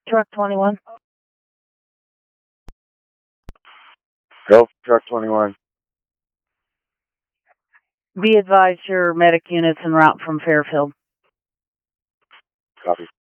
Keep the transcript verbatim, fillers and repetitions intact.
Truck twenty-one. Go, truck twenty-one. Be advised your medic unit's en route from Fairfield. Copy.